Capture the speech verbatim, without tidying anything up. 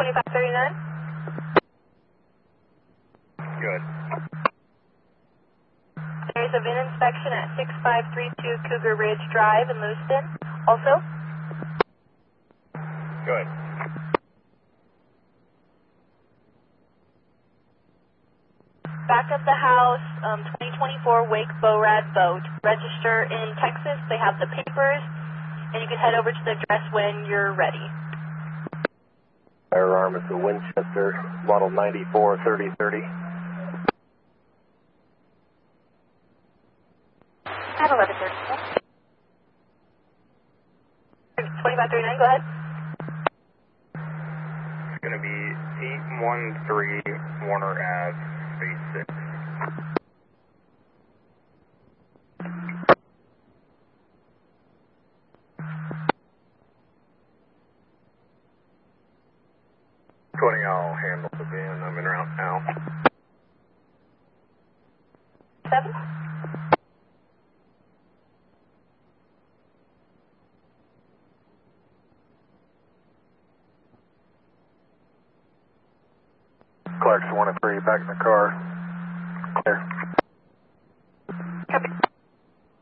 twenty-five thirty-nine. Good. There's a V I N inspection at six five three two Cougar Ridge Drive in Lewiston. Also. Good. Back of the house, um, twenty twenty-four Wake Borad boat. Register in Texas. They have the papers, and you can head over to the address when you're ready. Firearm is a Winchester, model ninety-four thirty thirty. I have eleven thirty. twenty-five thirty-nine, go ahead. It's going to be eight one three Warner Ave, Phase six. twenty, I'll handle the van. I'm en route now. Seven. Clarkson one and three, back in the car.